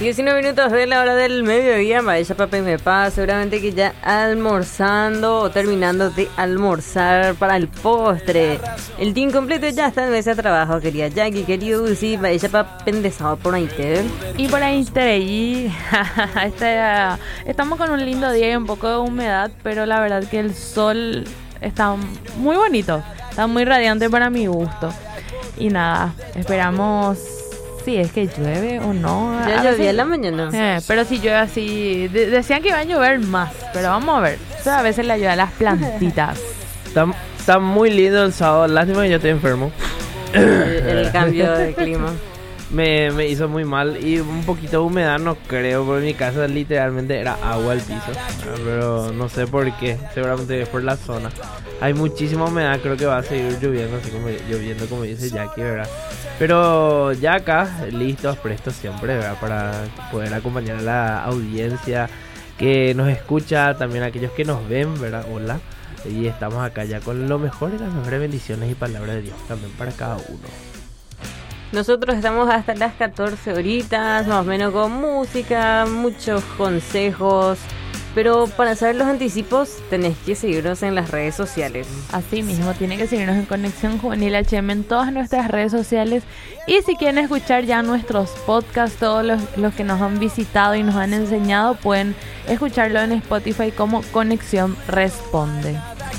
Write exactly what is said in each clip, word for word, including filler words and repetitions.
diecinueve minutos de la hora del mediodía, vaya papá y me pasa, seguramente que ya almorzando o terminando de almorzar para el postre. El team completo ya está en mesa de trabajo, quería Jackie, querido Dulce, vaya papá pendezado por ahí, ¿te? Y por ahí, y este, estamos con un lindo día y un poco de humedad, pero la verdad que el sol está muy bonito, está muy radiante para mi gusto. Y nada, esperamos... Sí, es que llueve o no. Ya llovía en la mañana. Eh, pero si llueve así... De- decían que iba a llover más, pero vamos a ver. Eso a veces le ayuda a las plantitas. Está, está muy lindo el sábado. Lástima que yo estoy enfermo. El, el cambio de clima. Me, me hizo muy mal. Y un poquito de humedad no creo, porque en mi casa literalmente era agua al piso. Pero no sé por qué. Seguramente es por la zona. Hay muchísima humedad, creo que va a seguir lloviendo, así como lloviendo como dice Jackie, ¿verdad? Pero ya acá, listos, prestos siempre, ¿verdad? Para poder acompañar a la audiencia que nos escucha, también a aquellos que nos ven, ¿verdad? Hola. Y estamos acá ya con lo mejor de las mejores bendiciones y palabras de Dios también para cada uno. Nosotros estamos hasta las catorce horitas, más o menos con música, muchos consejos. Pero para saber los anticipos tenés que seguirnos en las redes sociales. Así mismo, tienen que seguirnos en Conexión Juvenil H M en todas nuestras redes sociales. Y si quieren escuchar ya nuestros podcasts, todos los, los que nos han visitado y nos han enseñado, pueden escucharlo en Spotify como Conexión Responde.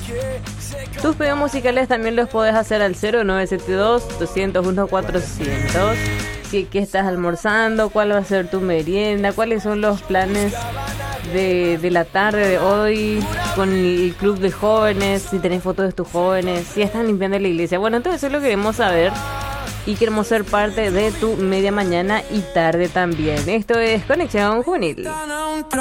Tus pedidos musicales también los podés hacer al cero nueve siete dos, dos cero uno, cuatrocientos. ¿Qué, ¿Qué estás almorzando? ¿Cuál va a ser tu merienda? ¿Cuáles son los planes de, de la tarde de hoy con el club de jóvenes? Si tenés fotos de tus jóvenes, si están limpiando la iglesia. Bueno, entonces eso lo queremos saber y queremos ser parte de tu media mañana y tarde también. Esto es Conexión Juvenil.